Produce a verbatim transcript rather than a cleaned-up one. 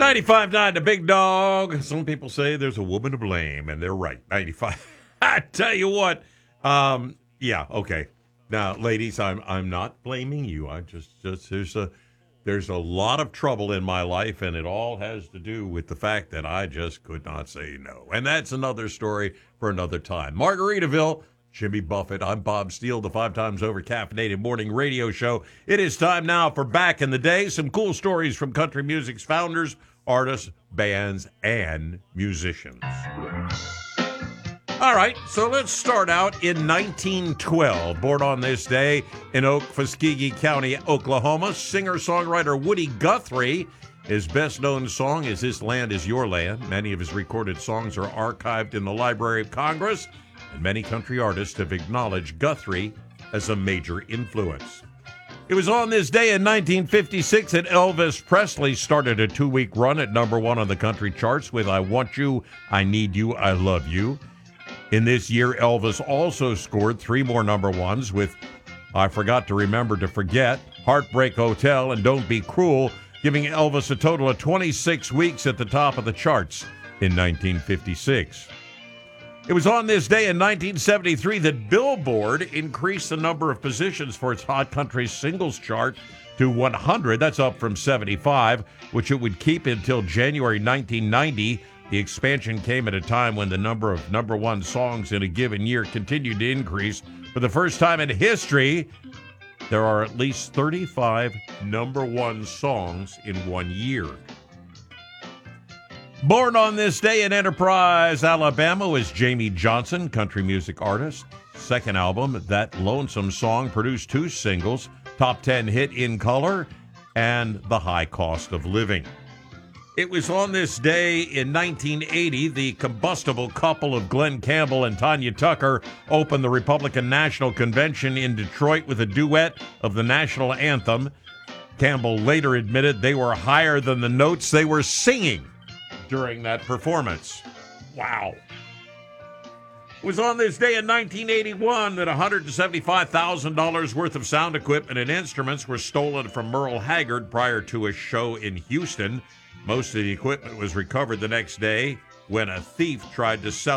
ninety-five point nine, the big dog. Some people say there's a woman to blame, and they're right. ninety-five. I tell you what. Um, yeah, okay. Now, ladies, I'm I'm not blaming you. I just just there's a there's a lot of trouble in my life, and it all has to do with the fact that I just could not say no. And that's another story for another time. Margaritaville, Jimmy Buffett. I'm Bob Steele, the five times over caffeinated morning radio show. It is time now for Back in the Day. Some cool stories from country music's founders, artists, bands, and musicians. All right, so let's start out in nineteen twelve. Born on this day in Okfuskee County, Oklahoma, singer-songwriter Woody Guthrie. His best-known song is This Land Is Your Land. Many of his recorded songs are archived in the Library of Congress, and many country artists have acknowledged Guthrie as a major influence. It was on this day in nineteen fifty-six that Elvis Presley started a two-week run at number one on the country charts with I Want You, I Need You, I Love You. In this year, Elvis also scored three more number ones with I Forgot to Remember to Forget, Heartbreak Hotel, and Don't Be Cruel, giving Elvis a total of twenty-six weeks at the top of the charts in nineteen fifty-six. It was on this day in nineteen seventy-three that Billboard increased the number of positions for its Hot Country Singles chart to one hundred. That's up from seventy-five, which it would keep until January nineteen ninety. The expansion came at a time when the number of number one songs in a given year continued to increase. For the first time in history, there are at least thirty-five number one songs in one year. Born on this day in Enterprise, Alabama, was Jamie Johnson, country music artist. Second album, That Lonesome Song, produced two singles, top ten hit In Color and The High Cost of Living. It was on this day in nineteen eighty, the combustible couple of Glenn Campbell and Tanya Tucker opened the Republican National Convention in Detroit with a duet of the national anthem. Campbell later admitted they were higher than the notes they were singing during that performance. Wow. It was on this day in nineteen eighty-one that one hundred seventy-five thousand dollars worth of sound equipment and instruments were stolen from Merle Haggard prior to a show in Houston. Most of the equipment was recovered the next day when a thief tried to sell